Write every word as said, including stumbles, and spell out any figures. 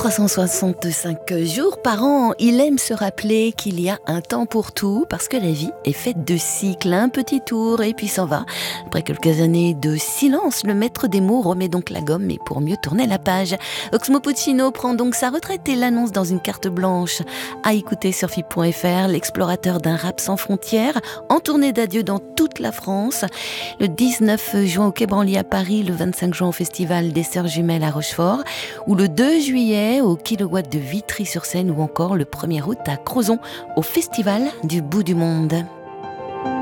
trois cent soixante-cinq jours par an, il aime se rappeler qu'il y a un temps pour tout, parce que la vie est faite de cycles, un petit tour et puis s'en va. Après quelques années de silence, le maître des mots remet donc la gomme, mais pour mieux tourner la page. Oxmo Puccino prend donc sa retraite et l'annonce dans une carte blanche. À écouter sur F I P point F R, l'explorateur d'un rap sans frontières, en tournée d'adieu dans toute la France. Le dix-neuf juin au Quai Branly à Paris, le vingt-cinq juin au Festival des Sœurs Jumelles à Rochefort, ou le deux juillet au Kilowatt de Vitry-sur-Seine, ou encore le premier août à Crozon au Festival du Bout du Monde.